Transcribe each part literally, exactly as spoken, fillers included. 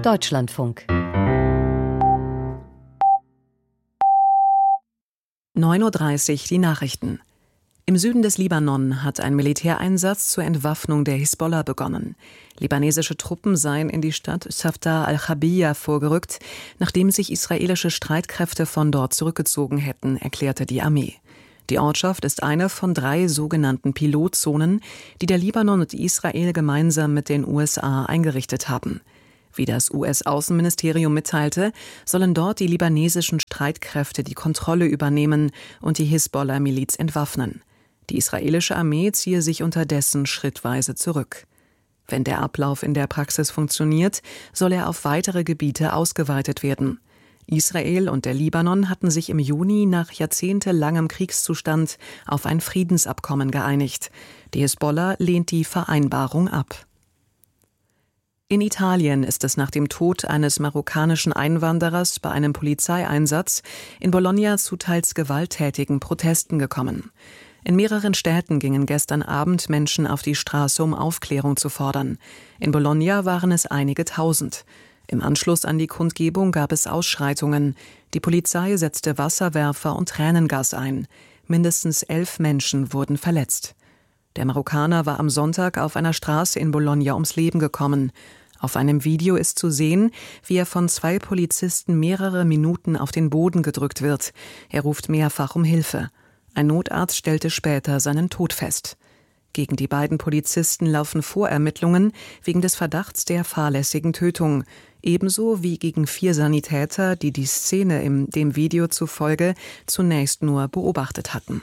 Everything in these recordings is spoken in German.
Deutschlandfunk. neun Uhr dreißig, die Nachrichten. Im Süden des Libanon hat ein Militäreinsatz zur Entwaffnung der Hisbollah begonnen. Libanesische Truppen seien in die Stadt Safta al-Chabiyya vorgerückt, nachdem sich israelische Streitkräfte von dort zurückgezogen hätten, erklärte die Armee. Die Ortschaft ist eine von drei sogenannten Pilotzonen, die der Libanon und Israel gemeinsam mit den U S A eingerichtet haben. Wie das U S-Außenministerium mitteilte, sollen dort die libanesischen Streitkräfte die Kontrolle übernehmen und die Hisbollah-Miliz entwaffnen. Die israelische Armee ziehe sich unterdessen schrittweise zurück. Wenn der Ablauf in der Praxis funktioniert, soll er auf weitere Gebiete ausgeweitet werden. Israel und der Libanon hatten sich im Juni nach jahrzehntelangem Kriegszustand auf ein Friedensabkommen geeinigt. Die Hisbollah lehnt die Vereinbarung ab. In Italien ist es nach dem Tod eines marokkanischen Einwanderers bei einem Polizeieinsatz in Bologna zu teils gewalttätigen Protesten gekommen. In mehreren Städten gingen gestern Abend Menschen auf die Straße, um Aufklärung zu fordern. In Bologna waren es einige Tausend. Im Anschluss an die Kundgebung gab es Ausschreitungen. Die Polizei setzte Wasserwerfer und Tränengas ein. Mindestens elf Menschen wurden verletzt. Der Marokkaner war am Sonntag auf einer Straße in Bologna ums Leben gekommen. Auf einem Video ist zu sehen, wie er von zwei Polizisten mehrere Minuten auf den Boden gedrückt wird. Er ruft mehrfach um Hilfe. Ein Notarzt stellte später seinen Tod fest. Gegen die beiden Polizisten laufen Vorermittlungen wegen des Verdachts der fahrlässigen Tötung, ebenso wie gegen vier Sanitäter, die die Szene in dem Video zufolge zunächst nur beobachtet hatten.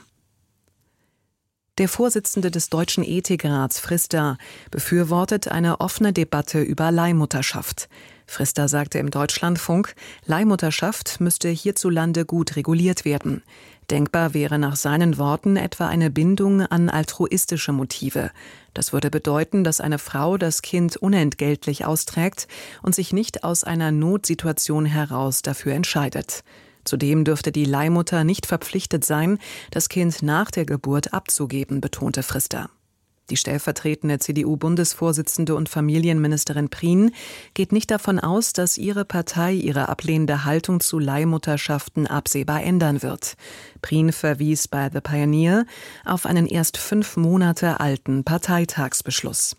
Der Vorsitzende des Deutschen Ethikrats, Frister, befürwortet eine offene Debatte über Leihmutterschaft. Frister sagte im Deutschlandfunk, Leihmutterschaft müsste hierzulande gut reguliert werden. Denkbar wäre nach seinen Worten etwa eine Bindung an altruistische Motive. Das würde bedeuten, dass eine Frau das Kind unentgeltlich austrägt und sich nicht aus einer Notsituation heraus dafür entscheidet. Zudem dürfte die Leihmutter nicht verpflichtet sein, das Kind nach der Geburt abzugeben, betonte Frister. Die stellvertretende C D U-Bundesvorsitzende und Familienministerin Prien geht nicht davon aus, dass ihre Partei ihre ablehnende Haltung zu Leihmutterschaften absehbar ändern wird. Prien verwies bei The Pioneer auf einen erst fünf Monate alten Parteitagsbeschluss.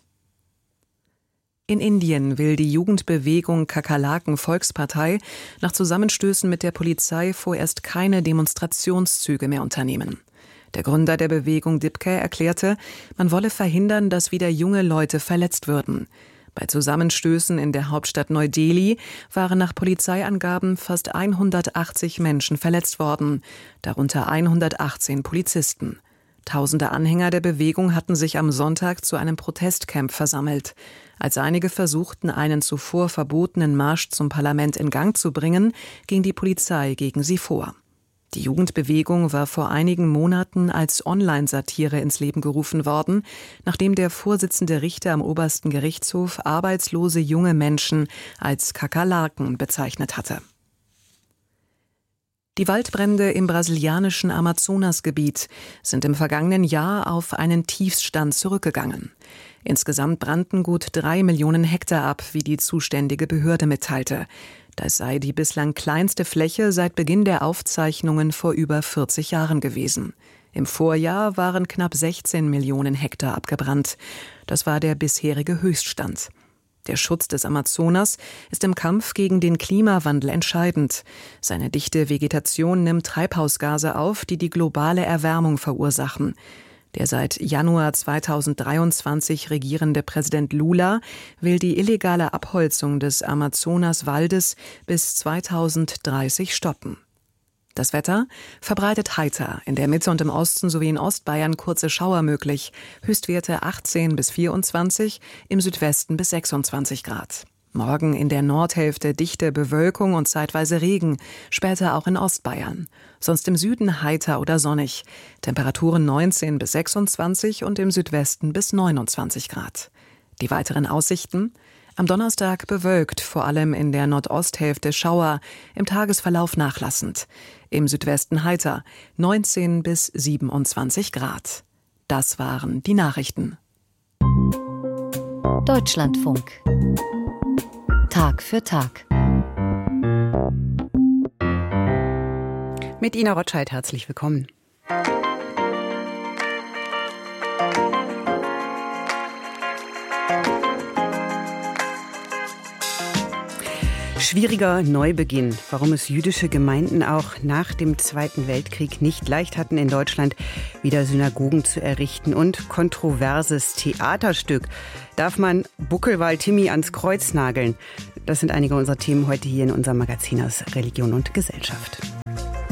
In Indien will die Jugendbewegung Kakerlaken-Volkspartei nach Zusammenstößen mit der Polizei vorerst keine Demonstrationszüge mehr unternehmen. Der Gründer der Bewegung Dipke erklärte, man wolle verhindern, dass wieder junge Leute verletzt würden. Bei Zusammenstößen in der Hauptstadt Neu-Delhi waren nach Polizeiangaben fast hundertachtzig Menschen verletzt worden, darunter hundertachtzehn Polizisten. Tausende Anhänger der Bewegung hatten sich am Sonntag zu einem Protestcamp versammelt. Als einige versuchten, einen zuvor verbotenen Marsch zum Parlament in Gang zu bringen, ging die Polizei gegen sie vor. Die Jugendbewegung war vor einigen Monaten als Online-Satire ins Leben gerufen worden, nachdem der Vorsitzende Richter am obersten Gerichtshof arbeitslose junge Menschen als Kakerlaken bezeichnet hatte. Die Waldbrände im brasilianischen Amazonasgebiet sind im vergangenen Jahr auf einen Tiefstand zurückgegangen. Insgesamt brannten gut drei Millionen Hektar ab, wie die zuständige Behörde mitteilte. Das sei die bislang kleinste Fläche seit Beginn der Aufzeichnungen vor über vierzig Jahren gewesen. Im Vorjahr waren knapp sechzehn Millionen Hektar abgebrannt. Das war der bisherige Höchststand. Der Schutz des Amazonas ist im Kampf gegen den Klimawandel entscheidend. Seine dichte Vegetation nimmt Treibhausgase auf, die die globale Erwärmung verursachen. Der seit Januar zweitausenddreiundzwanzig regierende Präsident Lula will die illegale Abholzung des Amazonaswaldes bis zweitausenddreißig stoppen. Das Wetter verbreitet heiter, in der Mitte und im Osten sowie in Ostbayern kurze Schauer möglich, Höchstwerte achtzehn bis vierundzwanzig, im Südwesten bis sechsundzwanzig Grad. Morgen in der Nordhälfte dichte Bewölkung und zeitweise Regen, später auch in Ostbayern. Sonst im Süden heiter oder sonnig. Temperaturen neunzehn bis sechsundzwanzig und im Südwesten bis neunundzwanzig Grad. Die weiteren Aussichten? Am Donnerstag bewölkt, vor allem in der Nordosthälfte Schauer, im Tagesverlauf nachlassend. Im Südwesten heiter, neunzehn bis siebenundzwanzig Grad. Das waren die Nachrichten. Deutschlandfunk. Tag für Tag. Mit Ina Rotscheid herzlich willkommen. Schwieriger Neubeginn, warum es jüdische Gemeinden auch nach dem Zweiten Weltkrieg nicht leicht hatten, in Deutschland wieder Synagogen zu errichten, und kontroverses Theaterstück. Darf man Buckelwal Timmy ans Kreuz nageln? Das sind einige unserer Themen heute hier in unserem Magazin aus Religion und Gesellschaft.